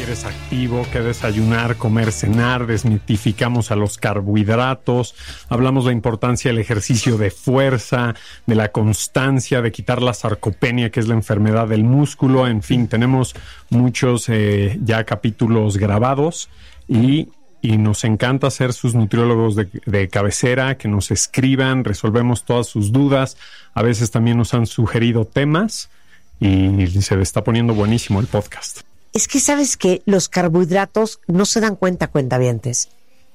Eres activo, qué desayunar, comer, cenar, desmitificamos a los carbohidratos, hablamos de la importancia del ejercicio de fuerza, de la constancia, de quitar la sarcopenia, que es la enfermedad del músculo. En fin, tenemos muchos ya capítulos grabados y nos encanta ser sus nutriólogos de cabecera, que nos escriban, resolvemos todas sus dudas. A veces también nos han sugerido temas y se le está poniendo buenísimo el podcast. Es que sabes que los carbohidratos no se dan cuenta, cuentavientes.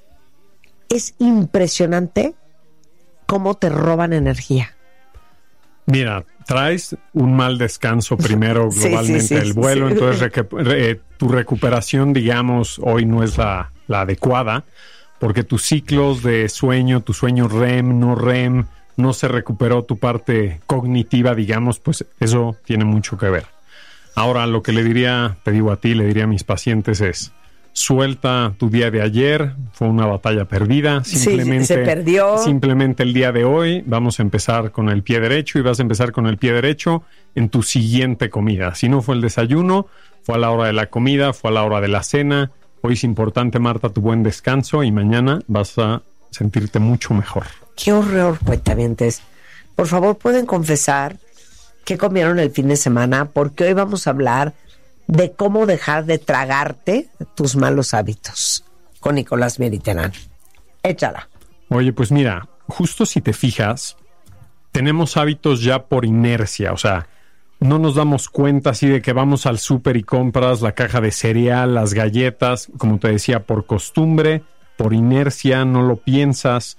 Es impresionante cómo te roban energía. Mira, traes un mal descanso primero globalmente del vuelo, entonces tu recuperación, digamos, hoy no es la adecuada, porque tus ciclos de sueño, tu sueño REM, no REM, no se recuperó tu parte cognitiva, digamos, pues eso tiene mucho que ver. Ahora, lo que le diría a mis pacientes es: suelta tu día de ayer, fue una batalla perdida, simplemente se perdió. Simplemente el día de hoy vamos a empezar con el pie derecho y vas a empezar con el pie derecho en tu siguiente comida. Si no fue el desayuno, fue a la hora de la comida, fue a la hora de la cena. Hoy es importante, Marta, tu buen descanso y mañana vas a sentirte mucho mejor. Qué horror, cuentavientes. Por favor, ¿pueden confesar qué comieron el fin de semana? Porque hoy vamos a hablar de cómo dejar de tragarte tus malos hábitos con Nicolás Mediterráneo. Échala. Oye, pues mira, justo si te fijas, tenemos hábitos ya por inercia, o sea, no nos damos cuenta así de que vamos al súper y compras la caja de cereal, las galletas, como te decía, por costumbre, por inercia, no lo piensas,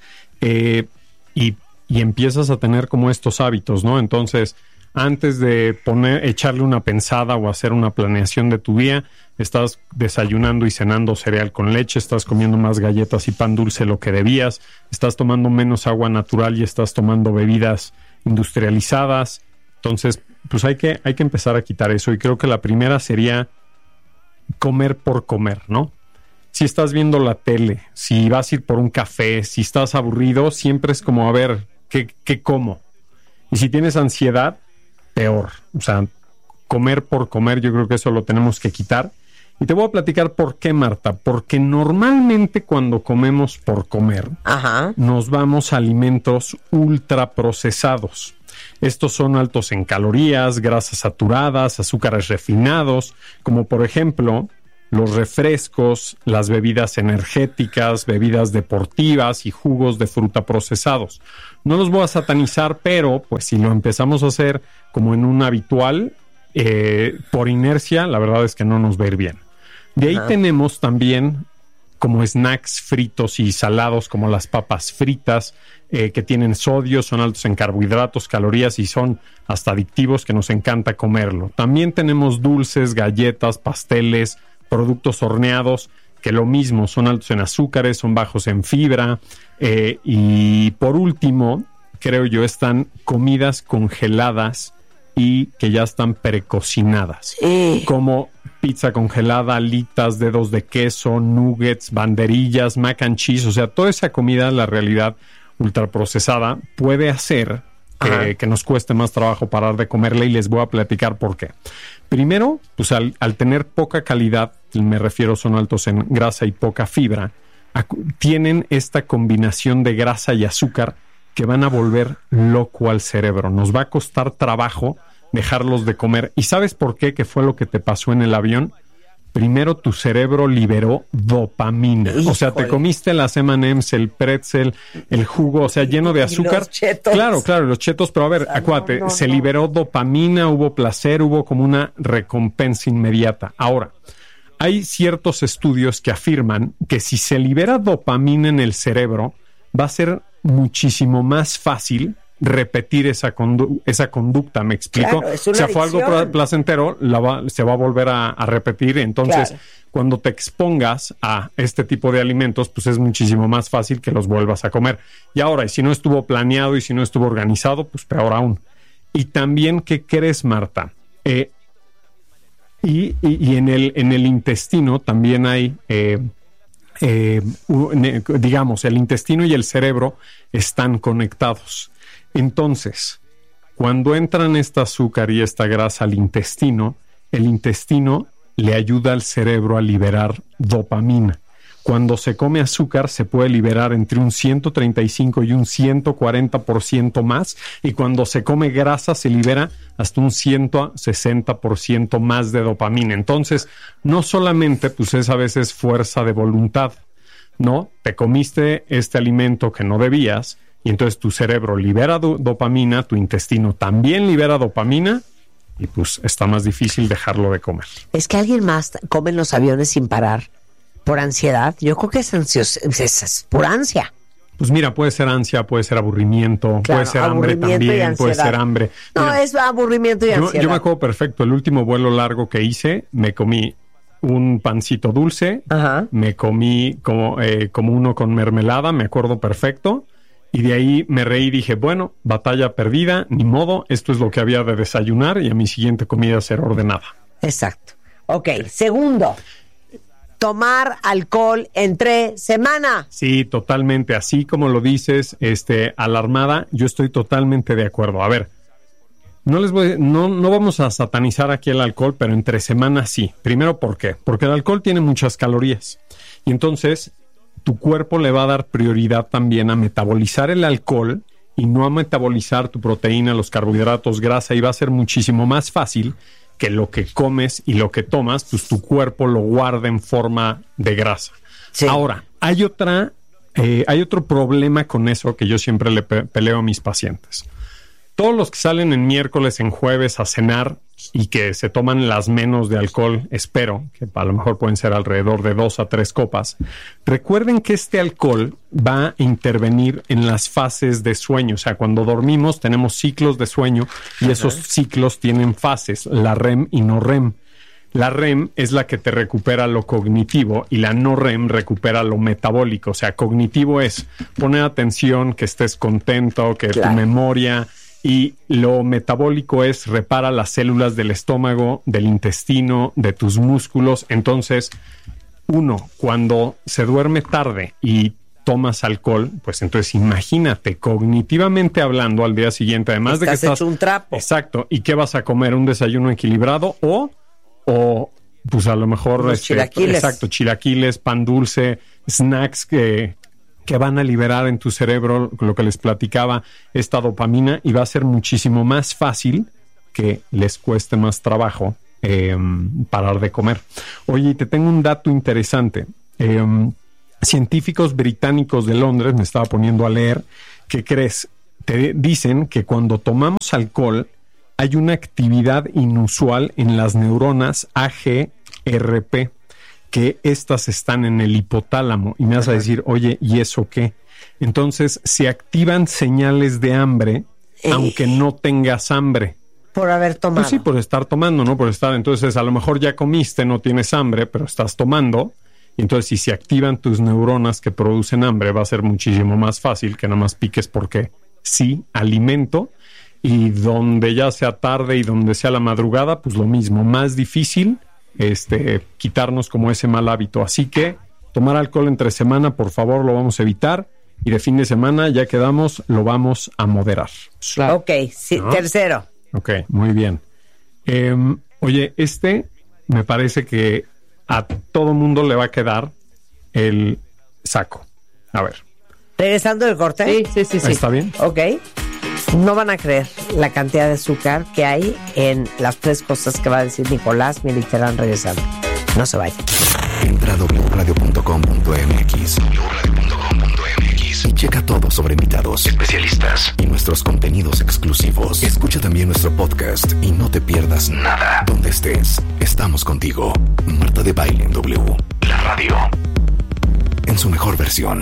y empiezas a tener como estos hábitos, ¿no? Entonces, antes de echarle una pensada o hacer una planeación de tu día, estás desayunando y cenando cereal con leche, estás comiendo más galletas y pan dulce de lo que debías, estás tomando menos agua natural y estás tomando bebidas industrializadas. Entonces, pues hay que empezar a quitar eso, y creo que la primera sería comer por comer, ¿no? Si estás viendo la tele, si vas a ir por un café, si estás aburrido, siempre es como, a ver, ¿qué como? Y si tienes ansiedad, peor. O sea, comer por comer, yo creo que eso lo tenemos que quitar. Y te voy a platicar por qué, Marta. Porque normalmente cuando comemos por comer, nos vamos a alimentos ultraprocesados. Estos son altos en calorías, grasas saturadas, azúcares refinados, como por ejemplo los refrescos, las bebidas energéticas, bebidas deportivas y jugos de fruta procesados. No los voy a satanizar, pero pues si lo empezamos a hacer como en un habitual, por inercia, la verdad es que no nos va a ir bien. De ahí tenemos también como snacks fritos y salados, como las papas fritas, que tienen sodio, son altos en carbohidratos, calorías y son hasta adictivos, que nos encanta comerlo. También tenemos dulces, galletas, pasteles, productos horneados, que lo mismo, son altos en azúcares, son bajos en fibra. Y por último, creo yo, están comidas congeladas y que ya están precocinadas, como pizza congelada, alitas, dedos de queso, nuggets, banderillas, mac and cheese. O sea, toda esa comida, la realidad ultraprocesada, puede hacer que nos cueste más trabajo parar de comerla, y les voy a platicar por qué. Primero, pues al tener poca calidad, me refiero, son altos en grasa y poca fibra, tienen esta combinación de grasa y azúcar que van a volver loco al cerebro. Nos va a costar trabajo dejarlos de comer. ¿Y sabes por qué? ¿Qué fue lo que te pasó en el avión? Primero tu cerebro liberó dopamina. ¡Híjole! O sea, te comiste las M&M's, el pretzel, el jugo, o sea, lleno de azúcar. Los chetos. Claro, los chetos, pero a ver, acuérdate, se liberó dopamina, hubo placer, hubo como una recompensa inmediata. Ahora, hay ciertos estudios que afirman que si se libera dopamina en el cerebro, va a ser muchísimo más fácil repetir esa conducta, ¿me explico? Claro, o sea, fue algo placentero, se va a volver a repetir. Entonces, cuando te expongas a este tipo de alimentos, pues es muchísimo más fácil que los vuelvas a comer. Y ahora, y si no estuvo planeado y si no estuvo organizado, pues peor aún. Y también, ¿qué crees, Marta? Y en el intestino también hay... digamos, el intestino y el cerebro están conectados. Entonces, cuando entran este azúcar y esta grasa al intestino, el intestino le ayuda al cerebro a liberar dopamina. Cuando se come azúcar se puede liberar entre un 135 y un 140% más, y cuando se come grasa se libera hasta un 160% más de dopamina. Entonces, no solamente pues es a veces fuerza de voluntad, ¿no? Te comiste este alimento que no debías y entonces tu cerebro libera dopamina, tu intestino también libera dopamina y pues está más difícil dejarlo de comer. Es que alguien más come en los aviones sin parar por ansiedad. Yo creo que es por ansia. Pues mira, puede ser ansia, puede ser aburrimiento, claro, puede ser hambre también, puede ser hambre. No, mira, es aburrimiento y ansiedad. Yo me acuerdo perfecto, el último vuelo largo que hice, me comí un pancito dulce, me comí como uno con mermelada, me acuerdo perfecto, y de ahí me reí y dije, bueno, batalla perdida, ni modo, esto es lo que había de desayunar y a mi siguiente comida ser ordenada. Exacto. Ok, segundo, tomar alcohol entre semana. Sí, totalmente, así como lo dices, alarmada, yo estoy totalmente de acuerdo. A ver, no vamos a satanizar aquí el alcohol, pero entre semana sí. Primero, ¿por qué? Porque el alcohol tiene muchas calorías. Y entonces, tu cuerpo le va a dar prioridad también a metabolizar el alcohol y no a metabolizar tu proteína, los carbohidratos, grasa, y va a ser muchísimo más fácil que lo que comes y lo que tomas, pues tu cuerpo lo guarda en forma de grasa. Sí. Ahora, hay otro problema con eso que yo siempre le peleo a mis pacientes. Todos los que salen en miércoles, en jueves a cenar y que se toman las menos de alcohol, espero, que a lo mejor pueden ser alrededor de 2 a 3 copas, recuerden que este alcohol va a intervenir en las fases de sueño. O sea, cuando dormimos tenemos ciclos de sueño y esos ciclos tienen fases, la REM y no REM. La REM es la que te recupera lo cognitivo y la no REM recupera lo metabólico. O sea, cognitivo es poner atención, que estés contento, que tu memoria... Y lo metabólico es repara las células del estómago, del intestino, de tus músculos. Entonces, cuando se duerme tarde y tomas alcohol, pues entonces imagínate, cognitivamente hablando, al día siguiente, además de que estás hecho un trapo. Exacto. ¿Y qué vas a comer? ¿Un desayuno equilibrado? O pues a lo mejor chilaquiles. Exacto, chilaquiles, pan dulce, snacks que van a liberar en tu cerebro, lo que les platicaba, esta dopamina, y va a ser muchísimo más fácil que les cueste más trabajo parar de comer. Oye, te tengo un dato interesante. Científicos británicos de Londres, me estaba poniendo a leer, ¿qué crees? Te dicen que cuando tomamos alcohol hay una actividad inusual en las neuronas AGRP, que estas están en el hipotálamo, y me vas a decir, oye, ¿y eso qué? Entonces, se activan señales de hambre, aunque no tengas hambre. Por haber tomado. Pues sí, por estar tomando, ¿no? Por estar, entonces, a lo mejor ya comiste, no tienes hambre, pero estás tomando, y entonces, si se activan tus neuronas que producen hambre, va a ser muchísimo más fácil que nada más piques porque sí, alimento, y donde ya sea tarde y donde sea la madrugada, pues lo mismo, más difícil quitarnos como ese mal hábito. Así que tomar alcohol entre semana, por favor, lo vamos a evitar, y de fin de semana ya quedamos, lo vamos a moderar. Ok, sí, ¿no? Tercero. Ok, muy bien. Oye, me parece que a todo mundo le va a quedar el saco. A ver. ¿Regresando del corte? Sí. ¿Está bien? Ok. No van a creer la cantidad de azúcar que hay en las 3 cosas que va a decir Nicolás Militerán regresando. No se vayan. Entra a wradio.com.mx y checa todo sobre invitados, especialistas y nuestros contenidos exclusivos. Escucha también nuestro podcast y no te pierdas nada. Donde estés, estamos contigo. Marta de Baile en W. La radio. En su mejor versión.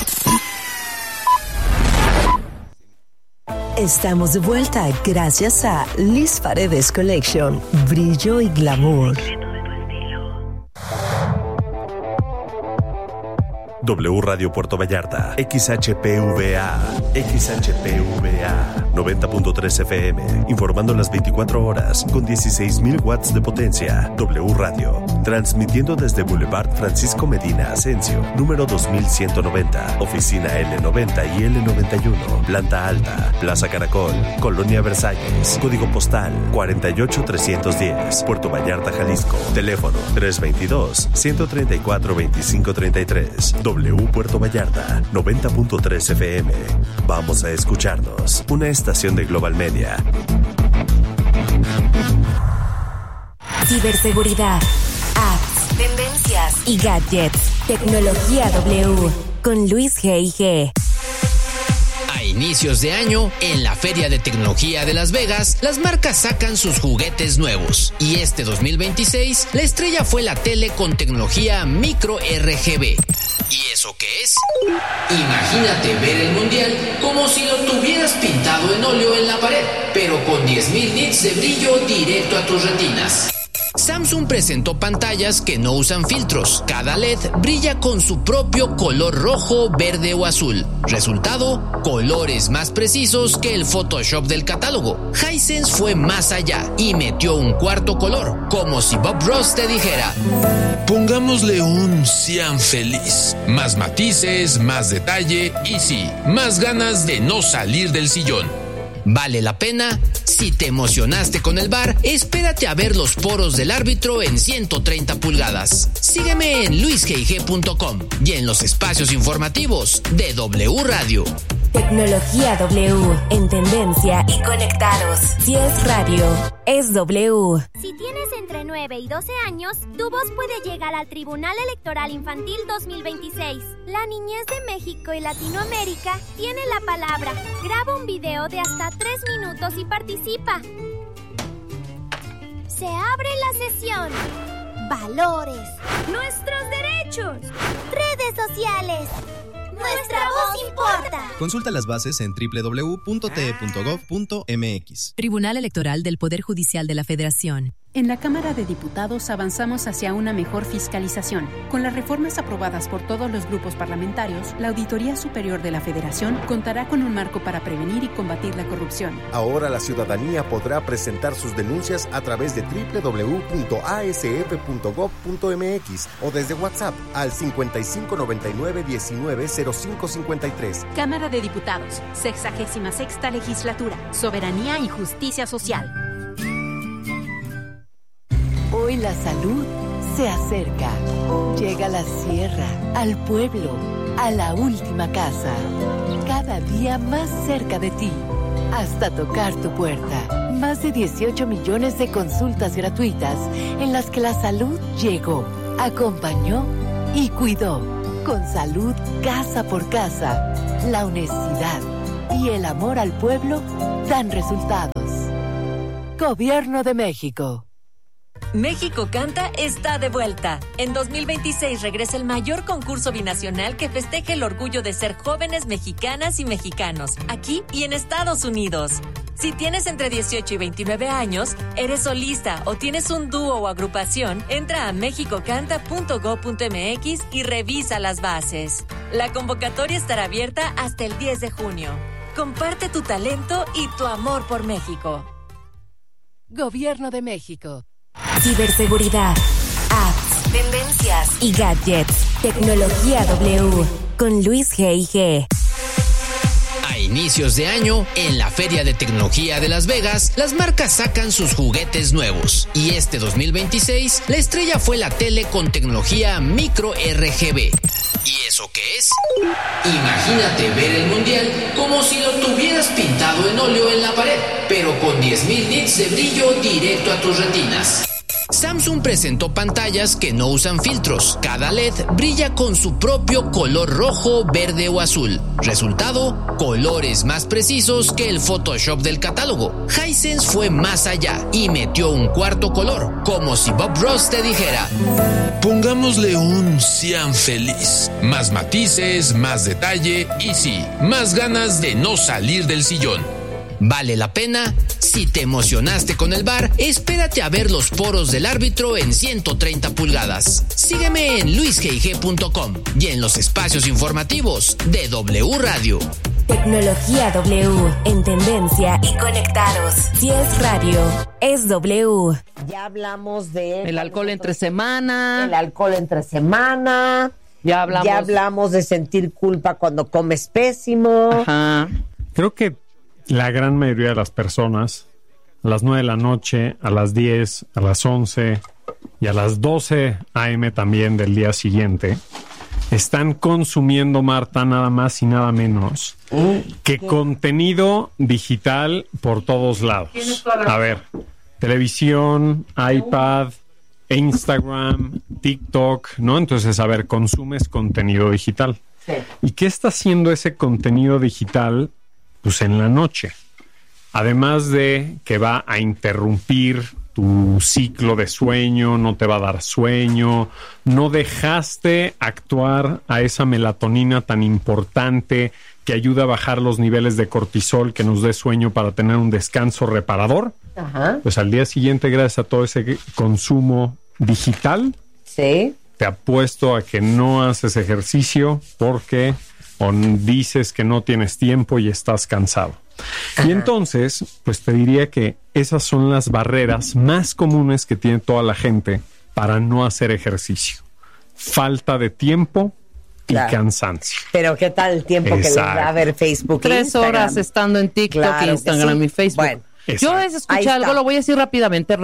Estamos de vuelta gracias a Liz Paredes Collection, brillo y glamour. W Radio Puerto Vallarta, XHPVA, 90.3 FM, informando las 24 horas con 16,000 watts de potencia. W Radio, transmitiendo desde Boulevard Francisco Medina Asensio, número 2190, oficina L90 y L91, planta alta, Plaza Caracol, Colonia Versalles, código postal 48310, Puerto Vallarta, Jalisco, teléfono 322-134-2533, W Puerto Vallarta, 90.3 FM. Vamos a escucharnos, una estación de Global Media. Ciberseguridad, apps, tendencias y gadgets. Tecnología W con Luis G&G. A inicios de año, en la Feria de Tecnología de Las Vegas, las marcas sacan sus juguetes nuevos. Y este 2026, la estrella fue la tele con tecnología micro RGB. ¿Y eso qué es? Imagínate ver el mundial como si lo tuvieras pintado en óleo en la pared, pero con 10.000 nits de brillo directo a tus retinas. Samsung presentó pantallas que no usan filtros. Cada LED brilla con su propio color rojo, verde o azul. Resultado, colores más precisos que el Photoshop del catálogo. Hisense fue más allá y metió un cuarto color, como si Bob Ross te dijera: pongámosle un cian feliz. Más matices, más detalle y sí, más ganas de no salir del sillón. ¿Vale la pena? Si te emocionaste con el VAR, espérate a ver los poros del árbitro en 130 pulgadas. Sígueme en luisgig.com y en los espacios informativos de W Radio. Tecnología W, en tendencia y conectados. Si es radio, es W. Si tienes entre 9 y 12 años, tu voz puede llegar al Tribunal Electoral Infantil 2026. La niñez de México y Latinoamérica tiene la palabra. Graba un video de hasta 3 minutos y participa. Se abre la sesión. Valores. Nuestros derechos. Redes sociales. Nuestra voz importa. Consulta las bases en www.te.gov.mx. Tribunal Electoral del Poder Judicial de la Federación. En la Cámara de Diputados avanzamos hacia una mejor fiscalización. Con las reformas aprobadas por todos los grupos parlamentarios, la Auditoría Superior de la Federación contará con un marco para prevenir y combatir la corrupción. Ahora la ciudadanía podrá presentar sus denuncias a través de www.asf.gov.mx o desde WhatsApp al 5599-190553. Cámara de Diputados, 66ª Legislatura, Soberanía y Justicia Social. Hoy la salud se acerca. Llega a la sierra, al pueblo, a la última casa. Cada día más cerca de ti. Hasta tocar tu puerta. Más de 18 millones de consultas gratuitas en las que la salud llegó, acompañó y cuidó. Con salud casa por casa, la honestidad y el amor al pueblo dan resultados. Gobierno de México. México Canta está de vuelta. En 2026 regresa el mayor concurso binacional que festeje el orgullo de ser jóvenes mexicanas y mexicanos, aquí y en Estados Unidos. Si tienes entre 18 y 29 años, eres solista o tienes un dúo o agrupación, entra a mexicocanta.go.mx y revisa las bases. La convocatoria estará abierta hasta el 10 de junio. Comparte tu talento y tu amor por México. Gobierno de México. Ciberseguridad, apps, tendencias y gadgets. Tecnología W con Luis G&G. A inicios de año, en la Feria de Tecnología de Las Vegas, las marcas sacan sus juguetes nuevos. Y este 2026, la estrella fue la tele con tecnología micro RGB. ¿Y eso qué es? Imagínate ver el mundial como si lo tuvieras pintado en óleo en la pared, pero con 10.000 nits de brillo directo a tus retinas. Samsung presentó pantallas que no usan filtros. Cada LED brilla con su propio color rojo, verde o azul. Resultado, colores más precisos que el Photoshop del catálogo. Hisense fue más allá y metió un cuarto color, como si Bob Ross te dijera: pongámosle un cian feliz. Más matices, más detalle y sí, más ganas de no salir del sillón. ¿Vale la pena? Si te emocionaste con el VAR, espérate a ver los poros del árbitro en 130 pulgadas. Sígueme en luisgig.com y en los espacios informativos de W Radio. Tecnología W, en tendencia y conectados. Si es radio, es W. Ya hablamos de... El alcohol entre semana. El alcohol entre semana. Ya hablamos de sentir culpa cuando comes pésimo. Ajá. Creo que la gran mayoría de las personas, a las 9 de la noche, a las 10, a las 11 y a las 12 a.m. también del día siguiente, están consumiendo, Marta, nada más y nada menos que contenido digital por todos lados. A ver, televisión, iPad, Instagram, TikTok, ¿no? Entonces, a ver, consumes contenido digital. Sí. ¿Y qué está haciendo ese contenido digital? Pues en la noche. Además de que va a interrumpir tu ciclo de sueño, no te va a dar sueño, no dejaste actuar a esa melatonina tan importante que ayuda a bajar los niveles de cortisol que nos dé sueño para tener un descanso reparador. Ajá. Pues al día siguiente, gracias a todo ese consumo digital, sí, te apuesto a que no haces ejercicio porque dices que no tienes tiempo y estás cansado. Y entonces, pues te diría que esas son las barreras más comunes que tiene toda la gente para no hacer ejercicio. Falta de tiempo y cansancio. Pero ¿qué tal el tiempo que les da a ver Facebook? 3 horas estando en TikTok, claro, Instagram y Facebook. Bueno, yo escuché algo, lo voy a decir rápidamente.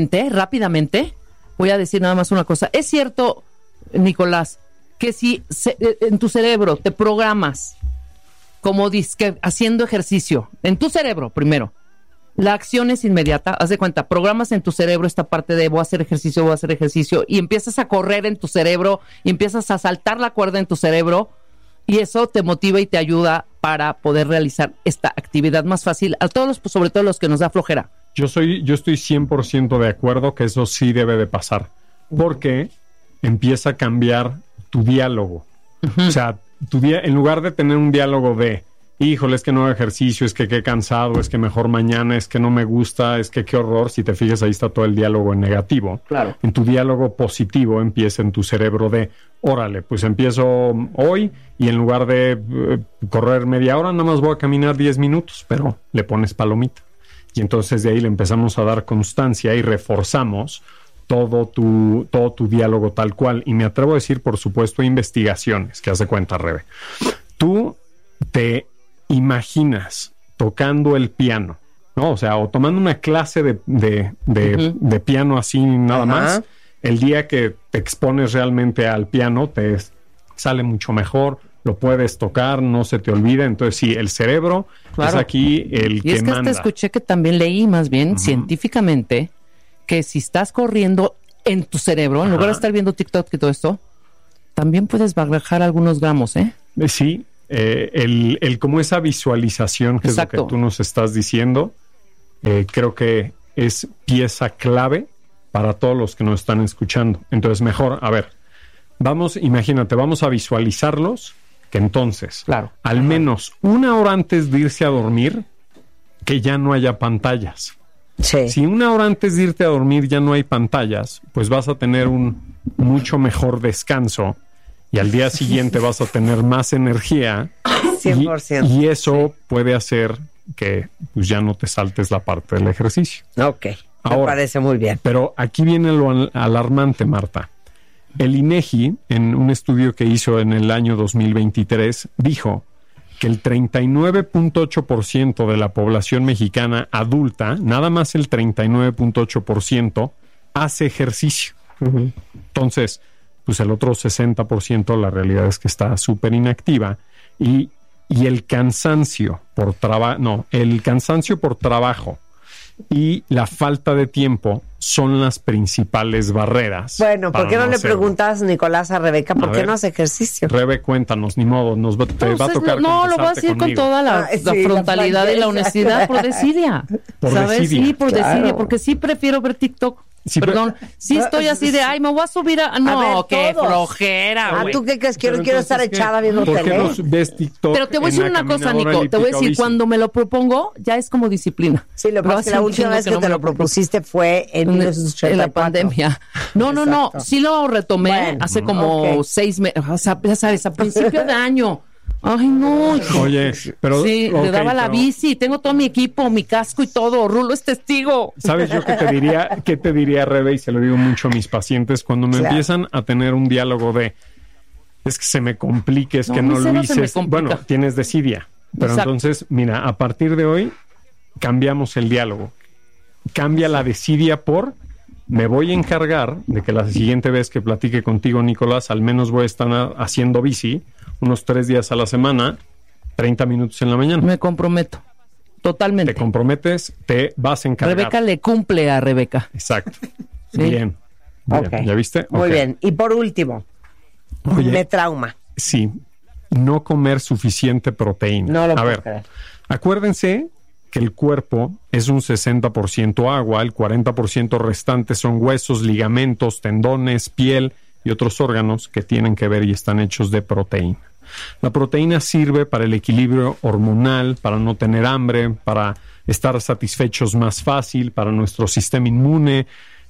Voy a decir nada más una cosa. Es cierto, Nicolás, que si en tu cerebro te programas como disque haciendo ejercicio, en tu cerebro primero, la acción es inmediata. Haz de cuenta, programas en tu cerebro esta parte de voy a hacer ejercicio, y empiezas a correr en tu cerebro, y empiezas a saltar la cuerda en tu cerebro, y eso te motiva y te ayuda para poder realizar esta actividad más fácil a todos, sobre todo los que nos da flojera. Yo estoy 100% de acuerdo que eso sí debe de pasar, porque empieza a cambiar tu diálogo. O sea, en lugar de tener un diálogo de híjole, es que no hago ejercicio, es que qué cansado, es que mejor mañana, es que no me gusta, es que qué horror, si te fijas ahí está todo el diálogo en negativo. Claro. En tu diálogo positivo empieza en tu cerebro de órale, pues empiezo hoy y en lugar de correr media hora, nada más voy a caminar 10 minutos, pero le pones palomita. Y entonces de ahí le empezamos a dar constancia y reforzamos todo tu diálogo tal cual. Y me atrevo a decir, por supuesto, investigaciones, que hace cuenta, Rebe. Tú te imaginas tocando el piano, ¿no? O sea, o tomando una clase de piano así nada más. El día que te expones realmente al piano, te sale mucho mejor, lo puedes tocar, no se te olvida. Entonces, sí, el cerebro es aquí el que manda. Y es que hasta escuché que también leí más bien científicamente que si estás corriendo en tu cerebro, en lugar de estar viendo TikTok y todo esto, también puedes bajar algunos gramos, ¿eh? Sí, como esa visualización, que Exacto. Es lo que tú nos estás diciendo, creo que es pieza clave para todos los que nos están escuchando. Entonces, mejor, a ver, imagínate, vamos a visualizarlos, que entonces, al menos una hora antes de irse a dormir, que ya no haya pantallas. Sí. Si una hora antes de irte a dormir ya no hay pantallas, pues vas a tener un mucho mejor descanso y al día siguiente vas a tener más energía 100%. Y eso puede hacer que pues, ya no te saltes la parte del ejercicio. Ok, ahora, me parece muy bien. Pero aquí viene lo alarmante, Marta. El INEGI, en un estudio que hizo en el año 2023, dijo que el 39.8% de la población mexicana adulta, nada más el 39.8%, hace ejercicio. Entonces, pues el otro 60%, la realidad es que está súper inactiva. Y el cansancio por trabajo y la falta de tiempo son las principales barreras. Bueno, ¿por qué no le preguntas, Nicolás, a Rebeca, por qué no hace ejercicio? Rebe, cuéntanos, ni modo, te va a tocar. No, lo voy a decir con toda la frontalidad y la honestidad, por desidia. ¿Sabes? Sí, por desidia, porque sí prefiero ver TikTok. Sí, sí estoy así de, me voy a subir a... No, a ver, qué flojera, güey. ¿Tú qué crees? Quiero estar echada viendo tele. ¿Por qué no ves TikTok? Pero te voy a decir una cosa, Nico. Te voy a decir, cuando me lo propongo, ya es como disciplina. Sí, lo que pasa es que la última vez que te lo propusiste fue en la pandemia. No. Sí lo retomé hace como 6 meses. O sea, ya sabes, a principio de año. Ay, no. Oye, pero... Sí, le daba la bici. Tengo todo mi equipo, mi casco y todo. Rulo es testigo. ¿Sabes yo qué te diría, Rebe? Y se lo digo mucho a mis pacientes. Cuando me empiezan a tener un diálogo de... Es que se me complique, es que no lo hice. Bueno, tienes desidia. Pero entonces, mira, a partir de hoy cambiamos el diálogo. Cambia la desidia por... Me voy a encargar de que la siguiente vez que platique contigo, Nicolás, al menos voy a estar haciendo bici unos 3 días a la semana, 30 minutos en la mañana. Me comprometo. Totalmente. Te comprometes, te vas a encargar. Rebeca le cumple a Rebeca. Exacto. ¿Sí? Bien. Okay. ¿Ya viste? Muy bien. Y por último, me trauma. Sí. No comer suficiente proteína. No lo puedo creer. Acuérdense que el cuerpo es un 60% agua, el 40% restante son huesos, ligamentos, tendones, piel y otros órganos que tienen que ver y están hechos de proteína. La proteína sirve para el equilibrio hormonal, para no tener hambre, para estar satisfechos más fácil, para nuestro sistema inmune,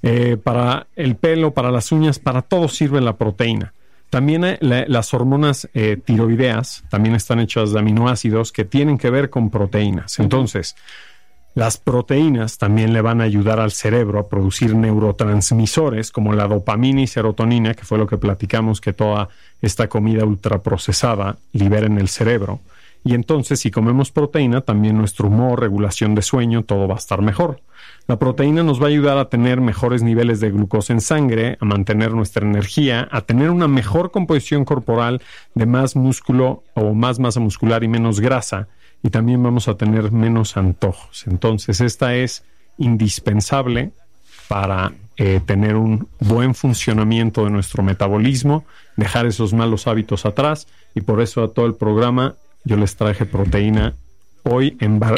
para el pelo, para las uñas, para todo sirve la proteína. También las hormonas tiroideas también están hechas de aminoácidos que tienen que ver con proteínas. Entonces, las proteínas también le van a ayudar al cerebro a producir neurotransmisores como la dopamina y serotonina, que fue lo que platicamos que toda esta comida ultraprocesada libera en el cerebro. Y entonces, si comemos proteína, también nuestro humor, regulación de sueño, todo va a estar mejor. La proteína nos va a ayudar a tener mejores niveles de glucosa en sangre, a mantener nuestra energía, a tener una mejor composición corporal de más músculo o más masa muscular y menos grasa. Y también vamos a tener menos antojos. Entonces, esta es indispensable para tener un buen funcionamiento de nuestro metabolismo, dejar esos malos hábitos atrás. Y por eso a todo el programa yo les traje proteína hoy en barra,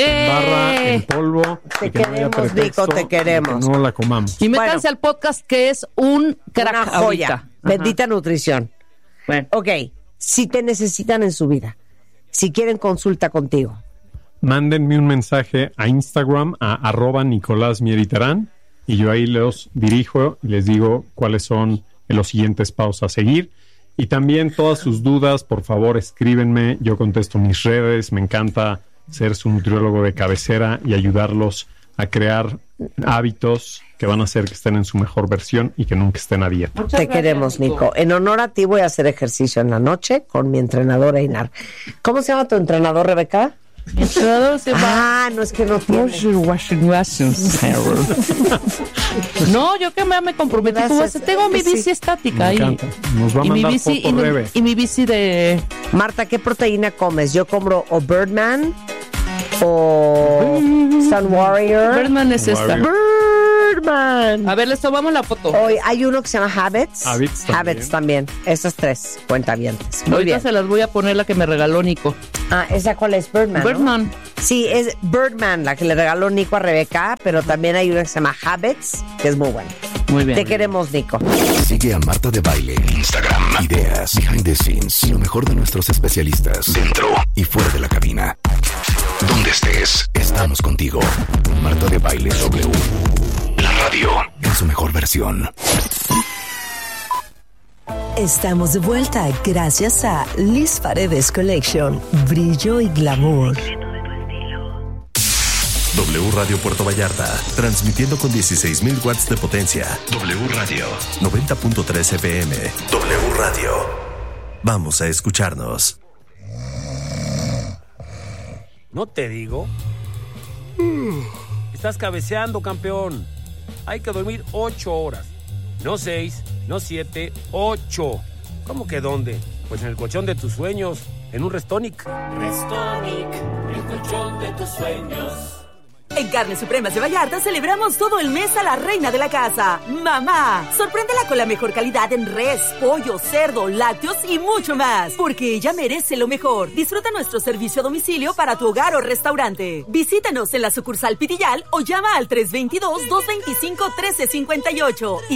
en polvo. Te queremos, Nico, te queremos. Que no la comamos. Y métanse al podcast que es un crack, una joya. Bendita nutrición. Bueno. Ok, si te necesitan en su vida, si quieren consulta contigo, mándenme un mensaje a Instagram a @NicolásMieriterán y yo ahí los dirijo y les digo cuáles son los siguientes pasos a seguir. Y también todas sus dudas, por favor, escríbenme. Yo contesto mis redes. Me encanta ser su nutriólogo de cabecera y ayudarlos a crear hábitos que van a hacer que estén en su mejor versión y que nunca estén a dieta. Te queremos, Nico. En honor a ti voy a hacer ejercicio en la noche con mi entrenador Einar. ¿Cómo se llama tu entrenador, Rebeca? Entrenador se llama... no es que no tiene. No, yo que me comprometí. Tengo mi bici estática ahí. Nos va a mandar foto, Rebe. Y mi bici de... Marta, ¿qué proteína comes? Yo compro o Birdman o Sun Warrior. Birdman es esta. Birdman. A ver, les tomamos la foto. Hoy hay uno que se llama Habits. Habits también. Esas 3 cuentavientes. Muy Ahorita bien. se las voy a poner la que me regaló Nico. ¿Esa cuál es? Birdman, Birdman. ¿no? Sí, es Birdman, la que le regaló Nico a Rebeca, pero también hay una que se llama Habits, que es muy buena. Muy bien. Te queremos, Nico. Sigue a Marta de Baile en Instagram. Ideas, behind the scenes y lo mejor de nuestros especialistas dentro y fuera de la cabina. Donde estés, estamos contigo. Marta de Baile W. La radio en su mejor versión. Estamos de vuelta gracias a Liz Paredes Collection. Brillo y glamour. W Radio Puerto Vallarta, transmitiendo con 16,000 watts de potencia. W Radio 90.3 FM. W Radio. Vamos a escucharnos. ¿No te digo? Estás cabeceando, campeón. Hay que dormir 8 horas. No 6, no 7, 8. ¿Cómo que dónde? Pues en el colchón de tus sueños, en un Restonic. Restonic, el colchón de tus sueños. En Carnes Supremas de Vallarta celebramos todo el mes a la reina de la casa, mamá. Sorpréndela con la mejor calidad en res, pollo, cerdo, lácteos y mucho más, porque ella merece lo mejor. Disfruta nuestro servicio a domicilio para tu hogar o restaurante. Visítanos en la sucursal Pitillal o llama al 322-225-1358 y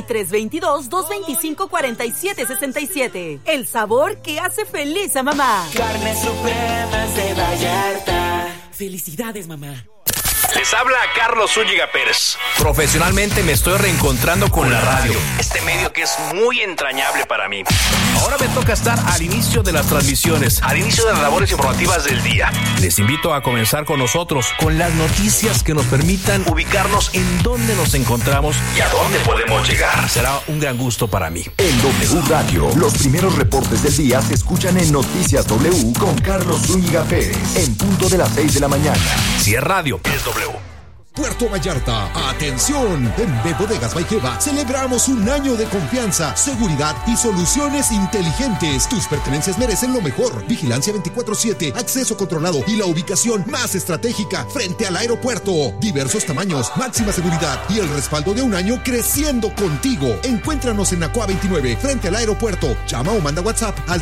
322-225-4767. El sabor que hace feliz a mamá. Carnes Supremas de Vallarta. Felicidades, mamá. Les habla Carlos Zúñiga Pérez. Profesionalmente me estoy reencontrando con la radio. Este medio que es muy entrañable para mí. Ahora me toca estar al inicio de las transmisiones, al inicio de las labores informativas del día. Les invito a comenzar con nosotros, con las noticias que nos permitan ubicarnos en dónde nos encontramos y a dónde podemos llegar. Será un gran gusto para mí. En W Radio, los primeros reportes del día se escuchan en Noticias W con Carlos Zúñiga Pérez, en punto de las 6 de la mañana. Si es radio, es W. Puerto Vallarta, atención, en B Bodegas Baikeva celebramos un año de confianza, seguridad y soluciones inteligentes. Tus pertenencias merecen lo mejor. Vigilancia 24/7, acceso controlado y la ubicación más estratégica frente al aeropuerto. Diversos tamaños, máxima seguridad y el respaldo de un año creciendo contigo. Encuéntranos en Acua 29 frente al aeropuerto. Llama o manda WhatsApp al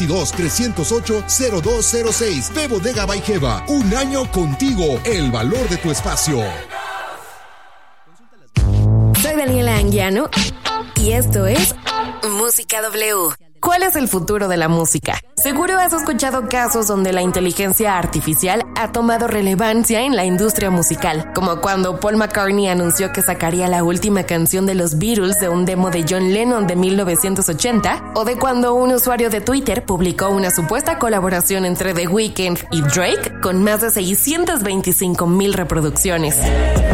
322-308-0206. B Bodega Baikeva, un año contigo, el valor de tu espacio. Soy Daniela Anguiano y esto es Música W. ¿Cuál es el futuro de la música? Seguro has escuchado casos donde la inteligencia artificial ha tomado relevancia en la industria musical, como cuando Paul McCartney anunció que sacaría la última canción de los Beatles de un demo de John Lennon de 1980, o de cuando un usuario de Twitter publicó una supuesta colaboración entre The Weeknd y Drake con más de 625,000 reproducciones.